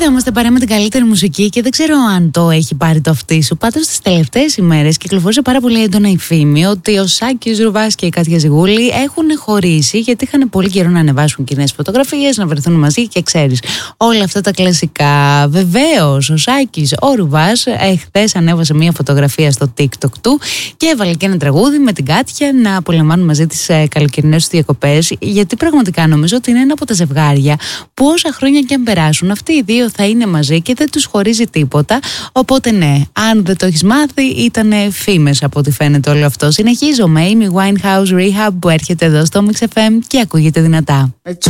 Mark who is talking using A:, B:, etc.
A: εδώ είμαστε παρέα με την καλύτερη μουσική και δεν ξέρω αν το έχει πάρει το αυτί σου. Πάντως τις τελευταίες ημέρες κυκλοφόρησε πάρα πολύ έντονα η φήμη ότι ο Σάκης Ρουβάς και η Κάτια Ζιγούλη έχουν χωρίσει γιατί είχαν πολύ καιρό να ανεβάσουν κοινές φωτογραφίες, να βρεθούν μαζί και ξέρεις όλα αυτά τα κλασικά. Βεβαίως ο Σάκης, ο Ρουβάς, χθες ανέβασε μια φωτογραφία στο TikTok του και έβαλε και ένα τραγούδι με την Κάτια να απολαμβάνουν μαζί τις καλοκαιρινές του διακοπές. Γιατί πραγματικά νομίζω ότι είναι ένα από τα ζευγάρια που όσα χρόνια και αν περάσουν, αυτοί οι δύο θα είναι μαζί και δεν τους χωρίζει τίποτα. Οπότε ναι, αν δεν το έχεις μάθει, ήταν φήμες από ό,τι φαίνεται όλο αυτό. Συνεχίζω με Amy Winehouse Rehab που έρχεται εδώ στο Mix FM και ακούγεται δυνατά.